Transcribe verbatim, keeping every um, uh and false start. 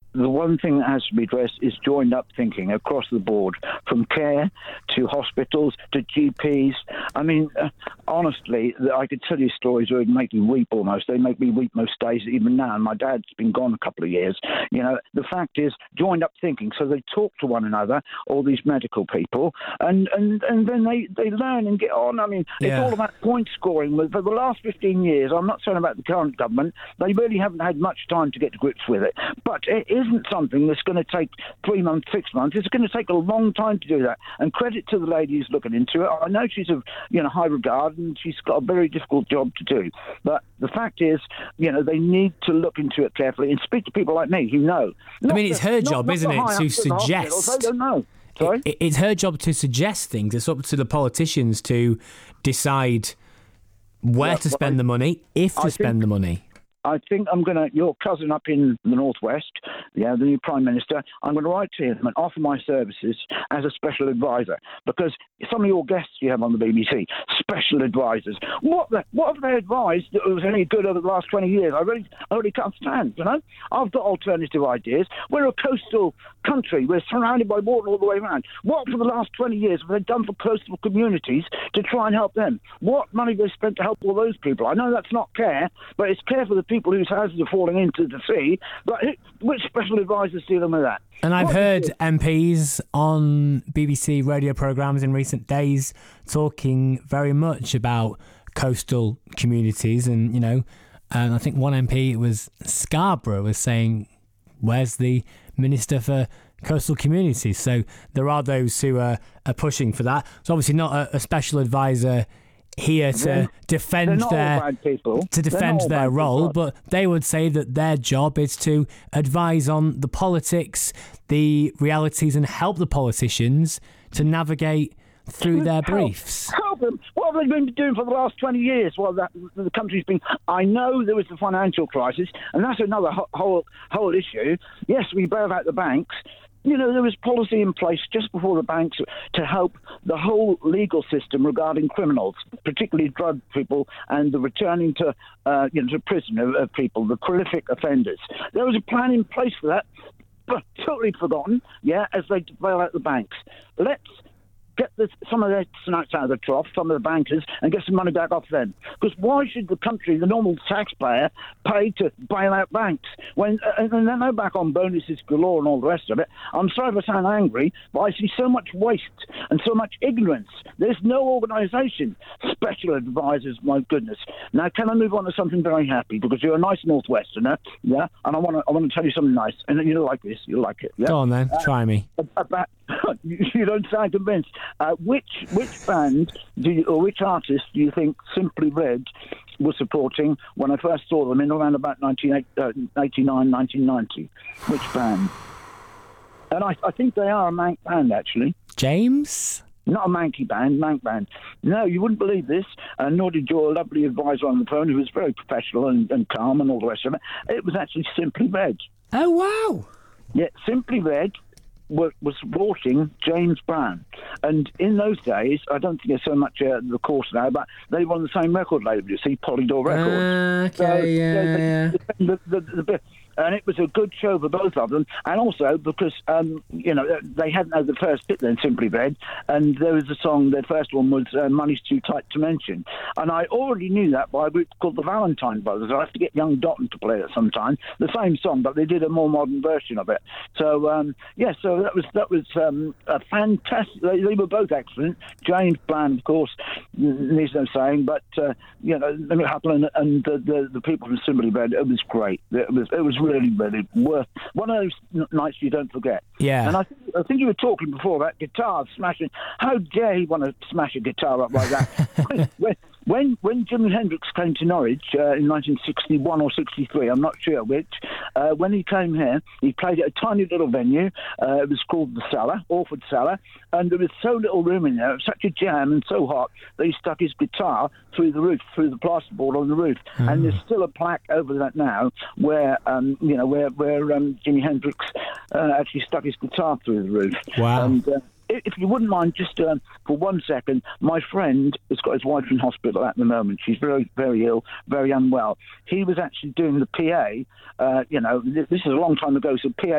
the one thing that has to be addressed is joined-up thinking across the board, from care to hospitals to G Ps. I mean, uh, honestly, I could tell you stories that would make you weep almost. They make me weep most days, even now. And my dad's been gone a couple of years. You know, the fact is, joined-up thinking. So they talk to one another, all these medical people, and, and, and then they, they learn and get on. I mean, Yeah. it's all about point scoring. For the last fifteen years, I'm not saying about the current government, they really haven't had much time to get to grips with it. But it isn't something that's going to take three months, six months. It's going to take a long time to do that. And credit to the lady who's looking into it. I know she's of you know high regard and she's got a very difficult job to do. But the fact is, you know, they need to look into it carefully and speak to people like me who know. I mean, Not it's the- her not- job, not isn't the it, high to ups at the suggest. hospitals. They don't know. Sorry? It, it's her job to suggest things. It's up to the politicians to decide where Yeah, to well, spend I- the money, if to I spend think- the money. I think I'm going to, your cousin up in the Northwest, yeah, the new Prime Minister, I'm going to write to him and offer my services as a special advisor, because some of your guests you have on the B B C, special advisors, what the, what have they advised that was any good over the last twenty years? I really, I really can't stand, you know? I've got alternative ideas. We're a coastal country. We're surrounded by water all the way around. What for the last twenty years have they done for coastal communities to try and help them? What money have they spent to help all those people? I know that's not care, but it's care for the people whose houses are falling into the sea. But who, which special advisors dealing with that? And I've What heard is it? M Ps on B B C radio programmes in recent days talking very much about coastal communities. And, you know, and I think one M P, it was Scarborough, was saying, where's the Minister for Coastal Communities? So there are those who are, are pushing for that. It's obviously not a, a special advisor here to They're- defend They're not their all bad people. to They're defend not all their bad role, people. but they would say that their job is to advise on the politics, the realities, and help the politicians to navigate through their Help. briefs. Help them. What have they been doing for the last twenty years while that, the country's been... I know there was the financial crisis, and that's another ho- whole, whole issue. Yes, we bailed out the banks. You know, there was policy in place just before the banks to help the whole legal system regarding criminals, particularly drug people, and the returning to, uh, you know, to prison of, of people, the prolific offenders. There was a plan in place for that, but totally forgotten, yeah, as they bail out the banks. Let's get the, some of their snacks out of the trough, some of the bankers, and get some money back off them. Because why should the country, the normal taxpayer, pay to bail out banks when uh, and then they're back on bonuses galore and all the rest of it? I'm sorry if I sound angry, but I see so much waste and so much ignorance. There's no organisation. Special advisors, my goodness. Now, can I move on to something very happy? Because you're a nice Northwesterner, yeah, and I want to I want to tell you something nice, and you'll like this, you'll like it. Yeah? Go on then, try me. About, you don't sound convinced. Uh, which which band do you, or which artist do you think Simply Red was supporting when I first saw them in around about nineteen eighty-nine, nineteen ninety? Which band? And I, I think they are a Manc band, actually. James? Not a Manky band, Manc band. No, you wouldn't believe this, uh, nor did your lovely advisor on the phone, who was very professional and, and calm and all the rest of it. It was actually Simply Red. Oh, wow. Yeah, Simply Red was supporting James Brown. And in those days, I don't think it's so much uh, the course now, but they were on the same record label, you see, Polydor Records. Uh, okay, yeah, the, yeah. The, the, the, the, and it was a good show for both of them, and also because um, you know they hadn't had the first hit then, Simply Red, and there was a song. Their first one was uh, "Money's Too Tight to Mention," and I already knew that by a group called the Valentine Brothers. I have to get young Dotton to play it sometime. The same song, but they did a more modern version of it. So um, yeah, so that was that was um, a fantastic. They, they were both excellent. James Brown, of course, needs no saying, but uh, you know, Hapland and the, the the people from Simply Red. It was great. It was it was really, really worth one of those nights you don't forget. Yeah. And I think, I think you were talking before about guitars smashing. How dare he want to smash a guitar up like that? when, when, when when Jimi Hendrix came to Norwich uh, in nineteen sixty-one or sixty-three, I'm not sure which, uh, when he came here, he played at a tiny little venue. Uh, it was called the Cellar, Orford Cellar, and there was so little room in there, it was such a jam and so hot that he stuck his guitar through the roof, through the plasterboard on the roof. Mm. And there's still a plaque over that now where, um, you know, where, where um, Jimi Hendrix uh, actually stuck his guitar through the roof. Wow. And, uh, if you wouldn't mind, just um, for one second, my friend has got his wife in hospital at the moment. She's very, very ill, very unwell. He was actually doing the P A, uh, you know, this is a long time ago, so P A